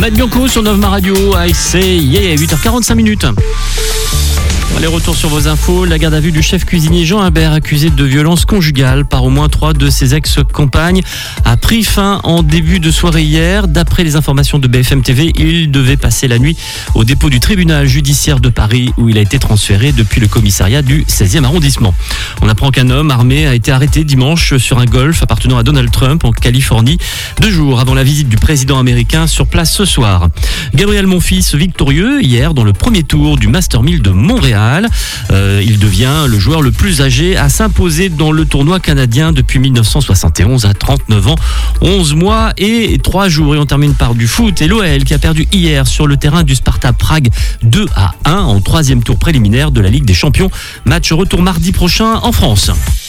Matt Bianco sur Nova Radio, I say yeah, 8h45 minutes. Allez, retour sur vos infos. La garde à vue du chef cuisinier Jean Imbert, accusé de violence conjugale par au moins 3 de ses ex-compagnes, a pris fin en début de soirée hier. D'après les informations de BFM TV, il devait passer la nuit au dépôt du tribunal judiciaire de Paris, où il a été transféré depuis le commissariat du 16e arrondissement. On apprend qu'un homme armé a été arrêté dimanche sur un Golf appartenant à Donald Trump en Californie, 2 jours avant la visite du président américain sur place ce soir. Gabriel Monfils victorieux hier dans le premier tour du Master 1000 de Montréal. Il devient le joueur le plus âgé à s'imposer dans le tournoi canadien depuis 1971 à 39 ans, 11 mois et 3 jours. Et on termine par du foot et l'OL qui a perdu hier sur le terrain du Sparta Prague 2-1 en 3e tour préliminaire de la Ligue des Champions. Match retour mardi prochain en France.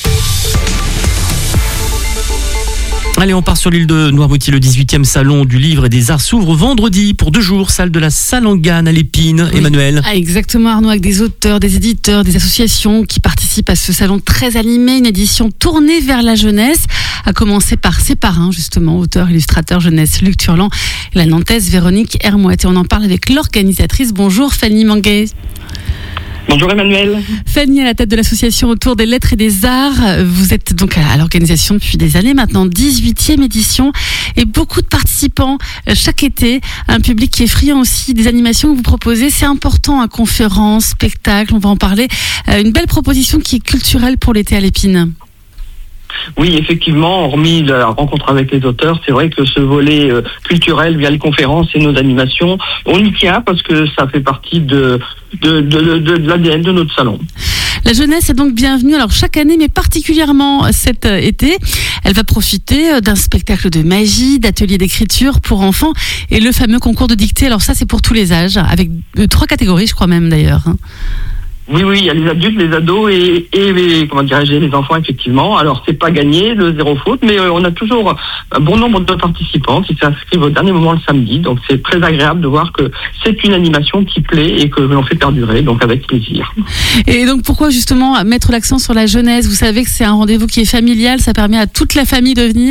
Allez, on part sur l'île de Noirmoutier. Le 18e salon du livre et des arts s'ouvre vendredi pour 2 jours, salle de la Salangane à l'Épine. Oui. Emmanuel. Exactement, Arnaud, avec des auteurs, des éditeurs, des associations qui participent à ce salon très animé, une édition tournée vers la jeunesse, à commencer par ses parrains, justement, auteur, illustrateur jeunesse Luc Turlan et la Nantaise Véronique Hermouette. Et on en parle avec l'organisatrice. Bonjour Fanny Manguet. Bonjour Emmanuel. Fanny, à la tête de l'association autour des lettres et des arts. Vous êtes donc à l'organisation depuis des années maintenant, 18e édition, et beaucoup de participants chaque été, un public qui est friand aussi des animations que vous proposez. C'est important, conférences, spectacles, on va en parler. Une belle proposition qui est culturelle pour l'été à l'Épine. Oui, effectivement, hormis la rencontre avec les auteurs, c'est vrai que ce volet culturel via les conférences et nos animations, on y tient parce que ça fait partie de l'ADN de notre salon. La jeunesse est donc bienvenue, alors chaque année, mais particulièrement cet été. Elle va profiter d'un spectacle de magie, d'ateliers d'écriture pour enfants et le fameux concours de dictée. Alors ça, c'est pour tous les âges, avec 3 catégories, je crois même d'ailleurs. Oui, il y a les adultes, les ados et les enfants, effectivement. Alors, c'est pas gagné, le zéro faute, mais on a toujours un bon nombre de participants qui s'inscrivent au dernier moment le samedi. Donc, c'est très agréable de voir que c'est une animation qui plaît et que l'on fait perdurer, donc avec plaisir. Et donc, pourquoi justement mettre l'accent sur la jeunesse ? Vous savez que c'est un rendez-vous qui est familial, ça permet à toute la famille de venir ?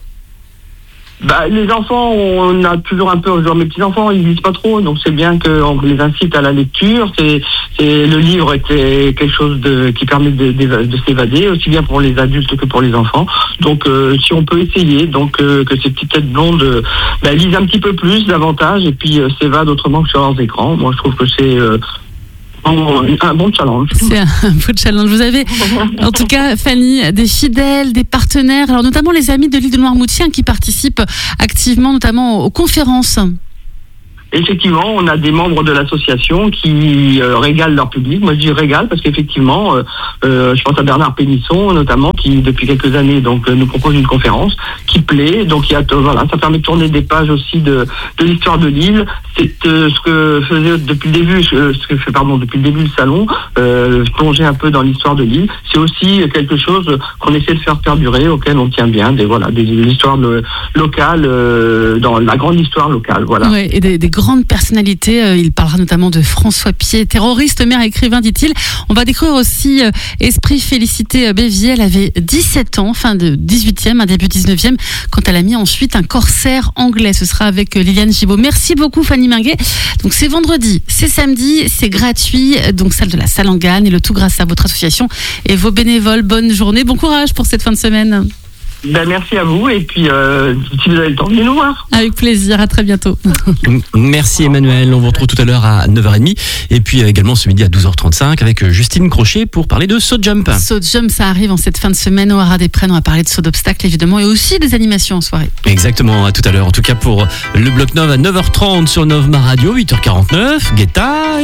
Les enfants, on a toujours un peu, genre mes petits-enfants, ils lisent pas trop, donc c'est bien qu'on les incite à la lecture. Le livre est quelque chose qui permet de s'évader, aussi bien pour les adultes que pour les enfants. Donc, si on peut essayer, que ces petites têtes blondes lisent un petit peu plus, davantage, et puis s'évadent autrement que sur leurs écrans. Moi, je trouve que c'est un bon challenge. C'est un beau challenge. Vous avez, en tout cas, Fanny, des fidèles, des partenaires, alors notamment les amis de l'île de Noirmoutier qui participent activement, notamment aux conférences. Effectivement, on a des membres de l'association qui régalent leur public. Moi, je dis régale parce qu'effectivement, je pense à Bernard Pénisson, notamment, qui depuis quelques années nous propose une conférence qui plaît. Donc, ça permet de tourner des pages aussi de l'histoire de l'île. C'est ce que faisait depuis le début le salon, plonger un peu dans l'histoire de l'île. C'est aussi quelque chose qu'on essaie de faire perdurer, auquel on tient bien, des histoires locales, dans la grande histoire locale. Voilà. Ouais, et des grandes personnalités. Il parlera notamment de François Pied, terroriste, maire, écrivain, dit-il. On va découvrir aussi Esprit Félicité Bévier. Elle avait 17 ans, fin de 18e, un début 19e, quand elle a mis ensuite un corsaire anglais. Ce sera avec Liliane Gibaud. Merci beaucoup, Fanny Manguet. Donc, c'est vendredi, c'est samedi, c'est gratuit. Donc, salle de la Salangane, et le tout grâce à votre association et vos bénévoles. Bonne journée, bon courage pour cette fin de semaine. Merci à vous, et puis si vous avez le temps, venez nous voir. Avec plaisir, à très bientôt. Merci Emmanuel, on vous retrouve tout à l'heure à 9h30 et puis également ce midi à 12h35 avec Justine Crochet pour parler de saut jump. Saut jump, ça arrive en cette fin de semaine au Haras des Prés. On va parler de saut d'obstacles évidemment et aussi des animations en soirée. Exactement, à tout à l'heure. En tout cas pour le bloc 9 à 9h30 sur Nova Radio, 8h49, Guetta.